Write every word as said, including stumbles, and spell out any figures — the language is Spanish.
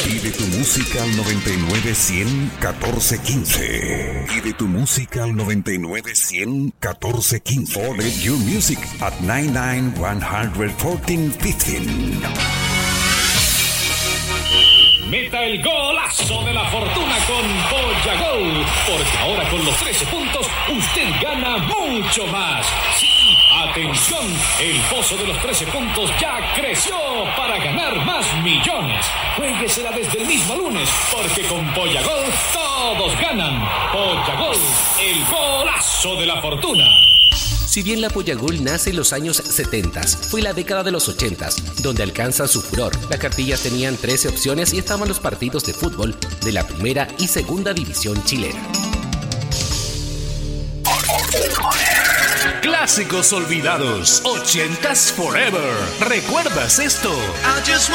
Pide tu música al noventa y nueve cien catorce quince. Pide tu música al noventa y nueve cien catorce quince. Order your music at noventa y nueve one catorce quince. Meta el golazo de la fortuna con Pollagol, porque ahora con los trece puntos usted gana mucho más. Sí, atención, el pozo de los trece puntos ya creció para ganar más millones. Juéguesela desde el mismo lunes, porque con Pollagol todos ganan. Pollagol, el golazo de la fortuna. Si bien la Pollagol nace en los años setenta, fue la década de los ochenta, donde alcanza su furor. Las cartillas tenían trece opciones y estaban los partidos de fútbol de la primera y segunda división chilena. Clásicos olvidados, ochentas forever. ¿Recuerdas esto?